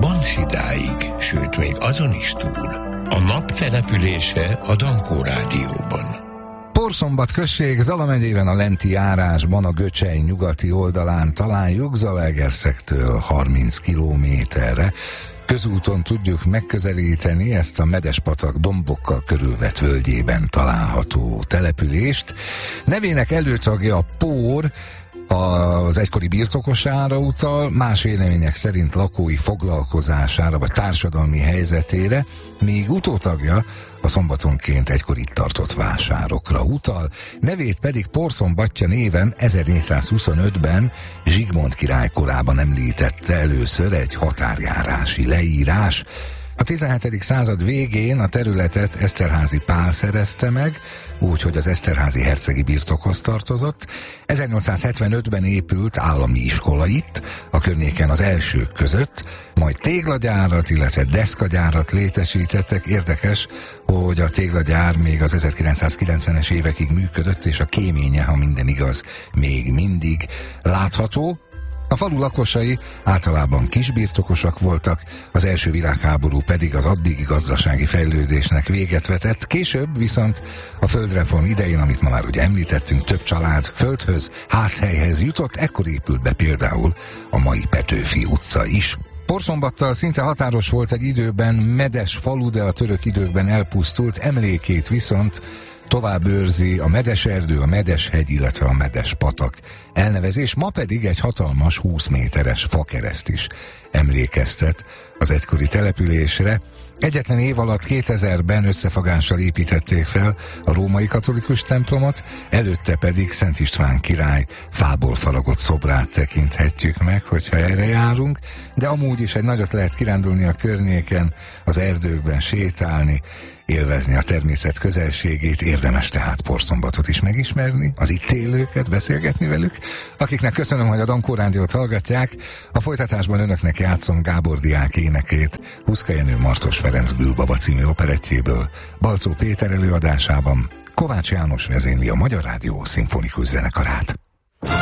Banszidáig, sőt még azon is túl. A nap települése a Dankó Rádióban. Porszombat község, Zala megyében a lenti járásban, a Göcsej nyugati oldalán találjuk, Zalaegerszektől 30 kilométerre. Közúton tudjuk megközelíteni ezt a Medespatak dombokkal körülvett völgyében található települést. Nevének előtagja a Pór, az egykori birtokosára utal, más vélemények szerint lakói foglalkozására vagy társadalmi helyzetére, míg utótagja a szombatonként egykor itt tartott vásárokra utal, nevét pedig Porszombattya néven 1425-ben Zsigmond király korában említette először egy határjárási leírás. A 17. század végén a területet Eszterházy Pál szerezte meg, úgyhogy az eszterházi hercegi birtokhoz tartozott. 1875-ben épült állami iskola itt, a környéken az elsők között, majd téglagyárat, illetve deszkagyárat létesítettek. Érdekes, hogy a téglagyár még az 1990-es évekig működött, és a kéménye, ha minden igaz, még mindig látható. A falu lakosai általában kisbirtokosak voltak, az első világháború pedig az addigi gazdasági fejlődésnek véget vetett. Később viszont a földreform idején, amit ma már ugye említettünk, több család földhöz, házhelyhez jutott, ekkor épült be például a mai Petőfi utca is. Porszombattal szinte határos volt egy időben Medes falu, de a török időkben elpusztult, emlékét viszont tovább őrzi a Medeserdő, a Medeshegy, illetve a Medespatak elnevezés, ma pedig egy hatalmas 20 méteres fakereszt is emlékeztet az egykori településre. Egyetlen év alatt 2000-ben összefogással építették fel a római katolikus templomot, előtte pedig Szent István király fából faragott szobrát tekinthetjük meg, hogyha erre járunk, de amúgy is egy nagyot lehet kirándulni a környéken, az erdőkben sétálni, élvezni a természet közelségét, érdemes tehát Porszombatot is megismerni, az itt élőket, beszélgetni velük. Akiknek köszönöm, hogy a Dankó Rádiót hallgatják, a folytatásban önöknek játszom Gábor diák énekét, Huszka Jenő Martos Ferenc Gülbaba című operettjéből, Balczó Péter előadásában. Kovács János vezényli a Magyar Rádió szimfonikus zenekarát.